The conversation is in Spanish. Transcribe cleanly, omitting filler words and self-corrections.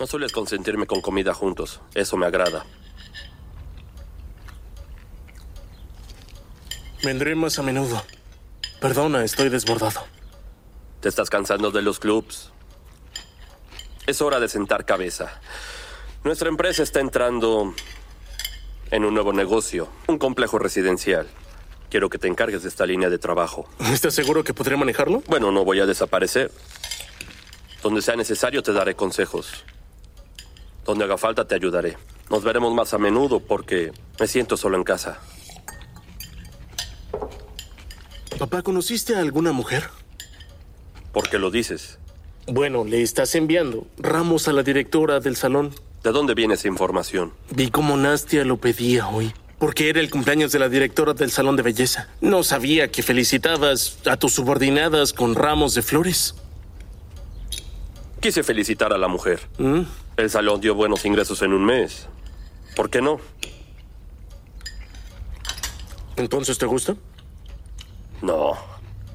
No sueles consentirme con comida juntos. Eso me agrada. Vendré más a menudo. Perdona, estoy desbordado. ¿Te estás cansando de los clubs? Es hora de sentar cabeza. Nuestra empresa está entrando en un nuevo negocio, un complejo residencial. Quiero que te encargues de esta línea de trabajo. ¿Estás seguro que podré manejarlo? Bueno, no voy a desaparecer. Donde sea necesario te daré consejos. Donde haga falta te ayudaré. Nos veremos más a menudo porque me siento solo en casa. Papá, ¿conociste a alguna mujer? ¿Por qué lo dices? Bueno, le estás enviando ramos a la directora del salón. ¿De dónde viene esa información? Vi cómo Nastia lo pedía hoy, porque era el cumpleaños de la directora del salón de belleza. No sabía que felicitabas a tus subordinadas con ramos de flores. Quise felicitar a la mujer. El salón dio buenos ingresos en un mes. ¿Por qué no? ¿Entonces te gusta? No.